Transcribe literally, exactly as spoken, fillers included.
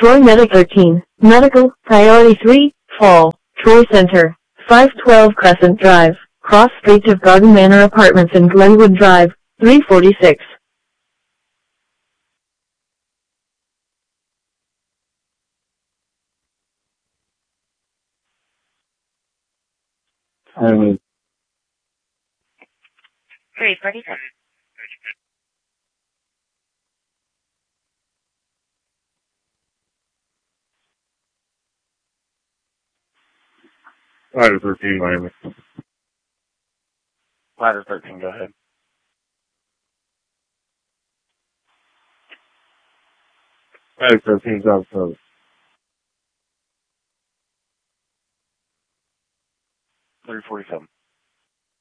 Troy Medic thirteen, Medical, Priority three, Fall, Troy Center, five twelve Crescent Drive, cross street of Garden Manor Apartments in Glenwood Drive, three forty-six. Um, three forty-six. Ladder thirteen, Miami. Ladder thirteen, go ahead. Ladder thirteen, South Coast. three forty-seven.